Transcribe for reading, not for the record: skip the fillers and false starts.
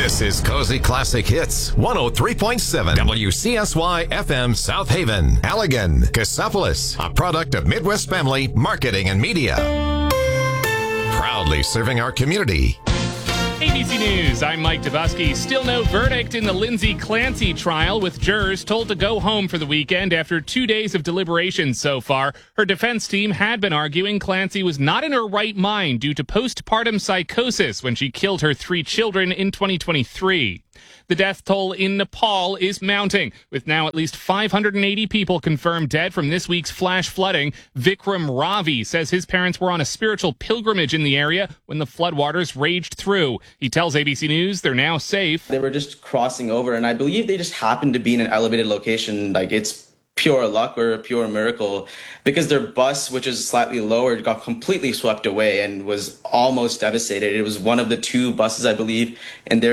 This is Cozy Classic Hits, 103.7 WCSY FM South Haven, Allegan, Cassopolis, a product of Midwest Family Marketing and Media. Proudly serving our community. ABC News, I'm Mike Dubusky. Still no verdict in the Lindsay Clancy trial, with jurors told to go home for the weekend after 2 days of deliberations so far. Her defense team had been arguing Clancy was not in her right mind due to postpartum psychosis when she killed her 3 children in 2023. The death toll in Nepal is mounting, with now at least 580 people confirmed dead from this week's flash flooding. Vikram Ravi says his parents were on a spiritual pilgrimage in the area when the floodwaters raged through. He tells ABC News they're now safe. They were just crossing over, and I believe they just happened to be in an elevated location. Like, it's pure luck or a pure miracle, because their bus, which is slightly lowered, got completely swept away and was almost devastated. It was one of the 2 buses, I believe, and